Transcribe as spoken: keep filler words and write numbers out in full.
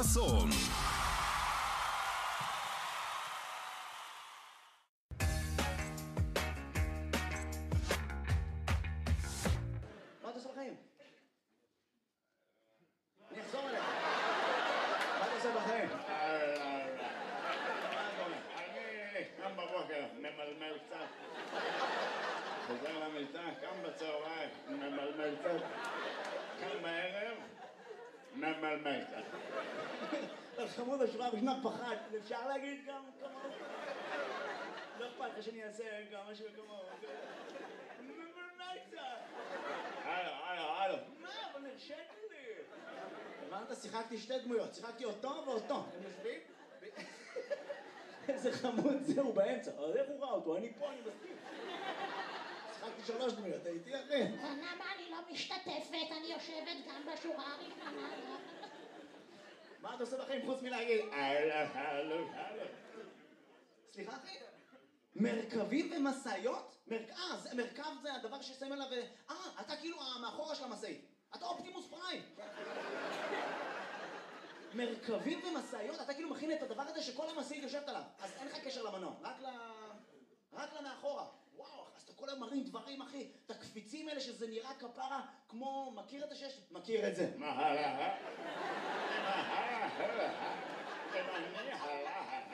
חסון. מה אתה עושה בחיים? אני אחזור אליך. מה אתה עושה בחיים? אני קם בבוקר, ממלמל קצת. חוזר למיטה, קם בצהריים, ממלמל קצת. קם בערב, ממלמל קצת. חמוד השורה בשנת פחד, אפשר להגיד גם כמוהו? לא אכפת לך שאני אעשה גם משהו כמוהו. ממלמל קצת. הלו, הלו, הלו. מה? אבל נרשת לי. הבנת? שיחקתי שתי דמויות, שיחקתי אותו ואותו. הם יושבים? איזה חמוד זה, הוא באמצע. אז איך הוא ראה אותו? אני פה, אני מסכים. שיחקתי שלוש דמויות, הייתי אחי. למה אני לא משתתפת? אני יושבת גם בשורה הראשונה. מה אתה עושה בחיים חוץ מלהגיד? הלו, הלו, הלו. סליחה אחי? מרכבים ומשאיות? אה, מרכב זה הדבר ששמים עליו... אה, אתה כאילו המאחורה של המשאית. אתה אופטימוס פריים. מרכבים ומשאיות? אתה כאילו מכין את הדבר הזה שכל המשאית יושבת עליו. אז אין לך קשר למנוע, רק ל... רק למאחורה. וואו, אז אתה כל היום מרים דברים, אחי. את הקפיצים האלה שזה נראה כפרה כמו... מכיר את השש? מכיר את זה. מה הלאה? מה הלאה? תמני הלאה.